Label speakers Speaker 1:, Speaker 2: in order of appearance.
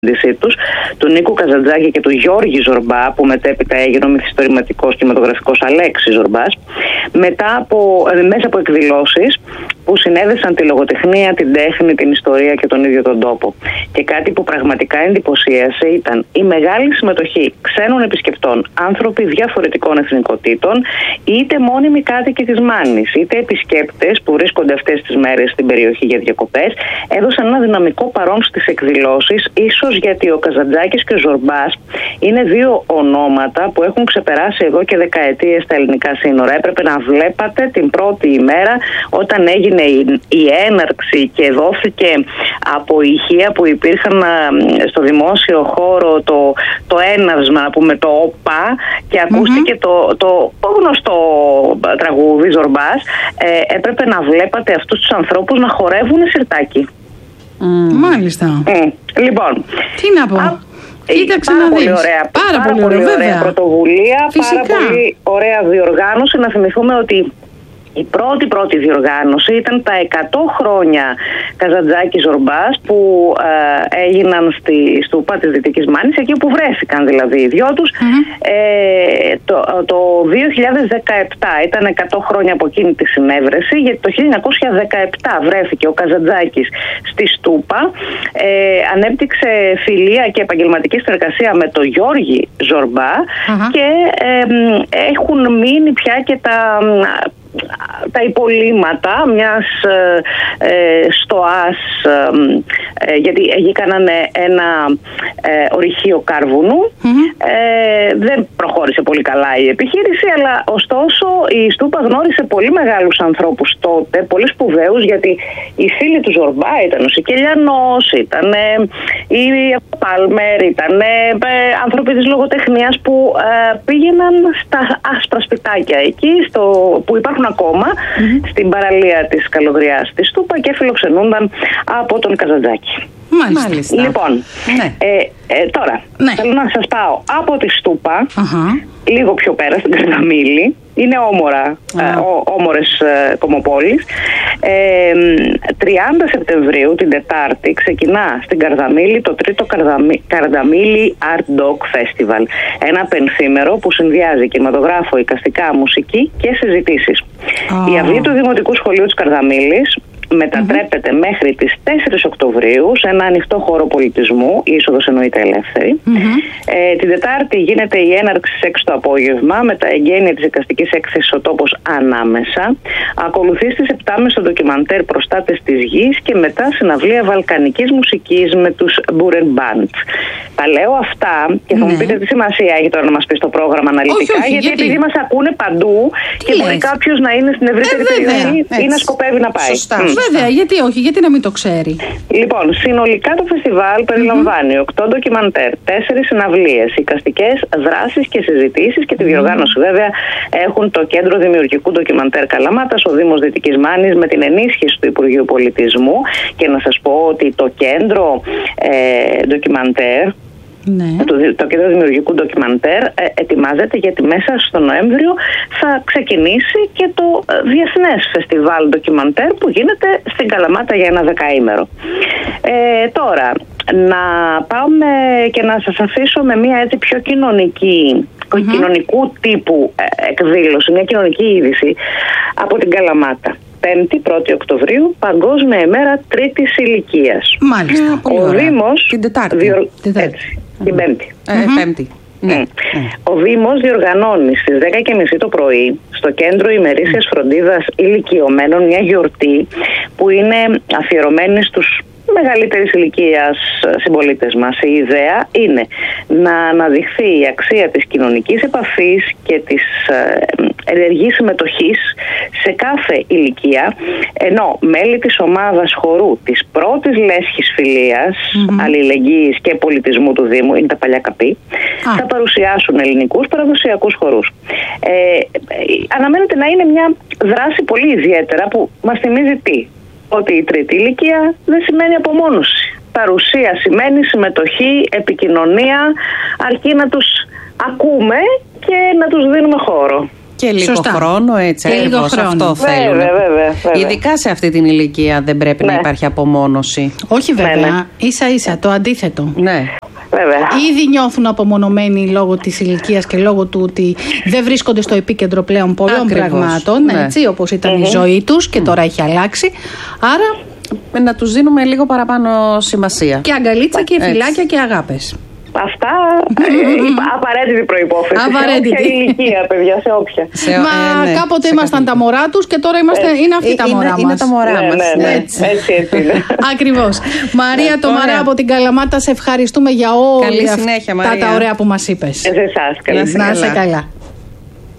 Speaker 1: τους, του Νίκου Καζαντζάκη και του Γιώργη Ζορμπά, που μετέπειτα έγινε ο μυθιστορηματικός κινηματογραφικός Αλέξης Ζορμπάς, μέσα από εκδηλώσεις που συνέδεσαν τη λογοτεχνία, την τέχνη, την ιστορία και τον ίδιο τον τόπο. Και κάτι που πραγματικά εντυπωσίασε ήταν η μεγάλη συμμετοχή ξένων επισκεπτών, άνθρωποι διαφορετικών εθνικοτήτων, είτε μόνιμοι κάτοικοι της Μάνης, είτε επισκέπτες που βρίσκονται αυτές τις μέρες στην περιοχή για διακοπές, έδωσαν ένα δυναμικό παρόν στις εκδηλώσεις, ίσως γιατί ο Καζαντζάκης και ο Ζορμπάς είναι δύο ονόματα που έχουν ξεπεράσει εδώ και δεκαετίες τα ελληνικά σύνορα. Έπρεπε να βλέπατε την πρώτη ημέρα όταν έγινε η έναρξη και δόθηκε από ηχεία που υπήρχαν στο δημόσιο χώρο το έναυσμα, να πούμε, το ΟΠΑ, και ακούστηκε το γνωστό τραγούδι Ζορμπάς. Έπρεπε να βλέπατε αυτούς τους ανθρώπους να χορεύουν σιρτάκι.
Speaker 2: Μάλιστα.
Speaker 1: Λοιπόν,
Speaker 2: τι να πω. Κοίταξε
Speaker 1: πάρα
Speaker 2: να
Speaker 1: πολύ
Speaker 2: δεις.
Speaker 1: ωραία,
Speaker 2: Πάρα πολύ ωραία
Speaker 1: πρωτοβουλία,
Speaker 2: φυσικά.
Speaker 1: πάρα πολύ ωραία διοργάνωση. Να θυμηθούμε ότι η πρώτη διοργάνωση ήταν τα 100 χρόνια Καζαντζάκη Ζορμπάς που έγιναν στη Στούπα της Δυτικής Μάνης, εκεί όπου βρέθηκαν δηλαδή οι δυο τους. Το 2017 ήταν 100 χρόνια από εκείνη τη συνέβρεση, γιατί το 1917 βρέθηκε ο Καζαντζάκης στη Στούπα, ανέπτυξε φιλία και επαγγελματική συνεργασία με τον Γιώργη Ζορμπά και έχουν μείνει πια και τα υπολείμματα μιας στοάς, γιατί εκεί κάνανε ένα ορυχείο κάρβουνου. Δεν προχώρησε πολύ καλά η επιχείρηση, αλλά ωστόσο η Στούπα γνώρισε πολύ μεγάλους ανθρώπους τότε, πολύ σπουδαίους, γιατί οι φίλοι του Ζορμπά ήταν ο Σικελιανός, ήταν η Πάλμερ, ήταν άνθρωποι της λογοτεχνίας που πήγαιναν στα άσπρα σπιτάκια εκεί που υπάρχουν ακόμα στην παραλία της Καλογριάς στη Στούπα και φιλοξενούνταν από τον Καζαντζάκη.
Speaker 2: Μάλιστα.
Speaker 1: Λοιπόν, τώρα θέλω να σας πάω από τη Στούπα λίγο πιο πέρα στην Καρδαμήλη. Είναι όμορες κομμοπόλεις. 30 Σεπτεμβρίου, την Τετάρτη, ξεκινά στην Καρδαμήλη το τρίτο Καρδαμήλη Art Dog Festival. Ένα πενθήμερο που συνδυάζει κινηματογράφο, εικαστικά, μουσική και συζητήσεις. Η αυλή του Δημοτικού Σχολείου της Καρδαμήλης μετατρέπεται μέχρι τις 4 Οκτωβρίου σε ένα ανοιχτό χώρο πολιτισμού, η είσοδος εννοείται ελεύθερη. Την Τετάρτη γίνεται η έναρξη στις 6 το απόγευμα με τα εγγένεια της εικαστικής έκθεσης «Ο τόπος ανάμεσα». Ακολουθεί στις 7.30 το ντοκιμαντέρ «Προστάτες της γης» και μετά συναυλία βαλκανικής μουσικής με τους Μπουρεν Μπάντ. Τα λέω αυτά και θα μου πείτε τι σημασία έχει τώρα να μας πει το πρόγραμμα αναλυτικά, γιατί επειδή μας ακούνε παντού και μπορεί κάποιος να είναι στην ευρύτερη περιοχή ή να σκοπεύει να πάει.
Speaker 2: Σωστά. Βέβαια, γιατί όχι, γιατί να μην το ξέρει.
Speaker 1: Λοιπόν, συνολικά το φεστιβάλ περιλαμβάνει 8 ντοκιμαντέρ, 4 συναυλίες, εικαστικές δράσεις και συζητήσεις, και τη διοργάνωση βέβαια έχουν το Κέντρο Δημιουργικού Ντοκιμαντέρ Καλαμάτας, ο Δήμος Δυτικής Μάνης με την ενίσχυση του Υπουργείου Πολιτισμού. Και να σας πω ότι το Κέντρο Ντοκιμαντέρ, το Κέντρο Δημιουργικού Ντοκιμαντέρ ετοιμάζεται, γιατί μέσα στο Νοέμβριο θα ξεκινήσει και το Διεθνές Φεστιβάλ Ντοκιμαντέρ που γίνεται στην Καλαμάτα για ένα δεκαήμερο. Τώρα, να πάμε και να σας αφήσω με μια έτσι πιο κοινωνικού τύπου εκδήλωση, μια κοινωνική είδηση από την Καλαμάτα. 5η Οκτωβρίου, Παγκόσμια ημέρα τρίτης ηλικίας.
Speaker 2: Μάλιστα.
Speaker 1: Ο Δήμος
Speaker 2: την Τετάρτη.
Speaker 1: Την Πέμπτη.
Speaker 2: Πέμπτη. Ναι.
Speaker 1: Ο Δήμος διοργανώνει στις 10.30 το πρωί στο Κέντρο Ημερήσιας Φροντίδας Ηλικιωμένων μια γιορτή που είναι αφιερωμένη στους μεγαλύτερης ηλικίας συμπολίτες μας. Η ιδέα είναι να αναδειχθεί η αξία της κοινωνικής επαφής και της ενεργής συμμετοχής σε κάθε ηλικία, ενώ μέλη της ομάδας χορού της πρώτης λέσχης φιλίας, αλληλεγγύης και πολιτισμού του Δήμου, είναι τα παλιά καπί, θα παρουσιάσουν ελληνικούς παραδοσιακούς χορούς. Αναμένεται να είναι μια δράση πολύ ιδιαίτερα που μας θυμίζει τι? Ότι η τρίτη ηλικία δεν σημαίνει απομόνωση. Παρουσία σημαίνει συμμετοχή, επικοινωνία, αρκεί να τους ακούμε και να τους δίνουμε χώρο.
Speaker 3: Και λίγο
Speaker 2: Σωστά.
Speaker 3: χρόνο, έτσι.
Speaker 2: Και λίγο
Speaker 3: ακριβώς,
Speaker 2: χρόνο.
Speaker 3: αυτό θέλουν.
Speaker 1: Βέβαια.
Speaker 3: Ειδικά σε αυτή την ηλικία δεν πρέπει να υπάρχει απομόνωση.
Speaker 2: Όχι βέβαια,
Speaker 1: Ναι.
Speaker 2: ίσα-ίσα το αντίθετο.
Speaker 3: Ναι.
Speaker 1: Βέβαια.
Speaker 2: Ήδη νιώθουν απομονωμένοι λόγω της ηλικίας και λόγω του ότι δεν βρίσκονται στο επίκεντρο πλέον πολλών
Speaker 3: Ακριβώς,
Speaker 2: πραγμάτων,
Speaker 3: ναι.
Speaker 2: έτσι, όπως ήταν η ζωή τους και τώρα έχει αλλάξει. Άρα
Speaker 3: Να τους δίνουμε λίγο παραπάνω σημασία.
Speaker 2: και αγκαλίτσα και
Speaker 3: Έτσι.
Speaker 2: φυλάκια και αγάπες.
Speaker 1: Αυτά απαραίτητη προϋπόθεση.
Speaker 2: Απαραίτητη.
Speaker 1: Σε όποια ηλικία, παιδιά, σε όποια.
Speaker 2: Μα
Speaker 3: ναι,
Speaker 2: κάποτε
Speaker 3: σε
Speaker 2: ήμασταν τα μωρά τους και τώρα είναι αυτοί τα μωρά
Speaker 3: Είναι
Speaker 2: μας.
Speaker 3: τα μωρά μας.
Speaker 1: Ναι.
Speaker 2: Έτσι.
Speaker 1: Έτσι είναι.
Speaker 2: Ακριβώς. Μαρία Τομαρά
Speaker 3: ωραία.
Speaker 2: από την Καλαμάτα, σε ευχαριστούμε για
Speaker 3: Καλή
Speaker 2: όλα
Speaker 3: συνέχεια,
Speaker 2: αυτά
Speaker 3: Μαρία.
Speaker 2: τα ωραία που μας είπες.
Speaker 1: Σε εσάς, καλή
Speaker 3: Να είσαι
Speaker 2: Να είσαι
Speaker 3: καλά.
Speaker 2: καλά.